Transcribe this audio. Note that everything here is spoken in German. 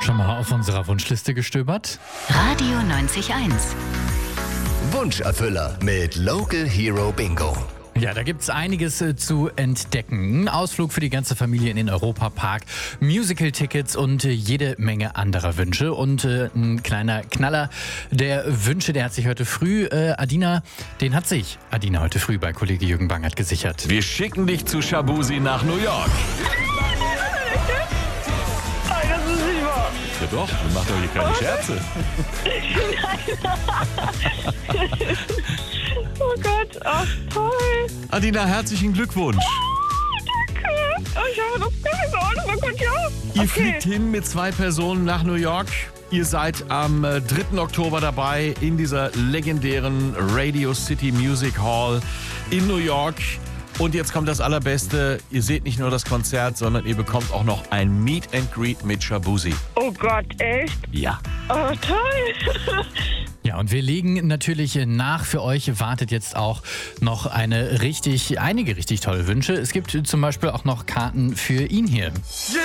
Schon mal auf unserer Wunschliste gestöbert? Radio 90.1. Wunscherfüller mit Local Hero Bingo. Ja, da gibt's einiges zu entdecken. Ein Ausflug für die ganze Familie in den Europapark, Musical-Tickets und jede Menge anderer Wünsche. Und ein kleiner Knaller der Wünsche, der hat sich heute früh, Adina heute früh bei Kollege Jürgen Bangert gesichert. Wir schicken dich zu Shabuzi nach New York. Das ist nicht wahr. Ja doch, wir machen doch hier keine Scherze. Oh Gott, ach toll. Adina, herzlichen Glückwunsch. Danke. Ich habe noch keine Ahnung. Oh Gott, ja. Ihr fliegt hin mit 2 Personen nach New York. Ihr seid am 3. Oktober dabei in dieser legendären Radio City Music Hall in New York. Und jetzt kommt das Allerbeste. Ihr seht nicht nur das Konzert, sondern ihr bekommt auch noch ein Meet and Greet mit Shabuzi. Oh Gott, echt? Ja. Oh, toll. Ja, und wir legen natürlich nach. Für euch wartet jetzt auch noch einige richtig tolle Wünsche. Es gibt zum Beispiel auch noch Karten für ihn hier. Yeah,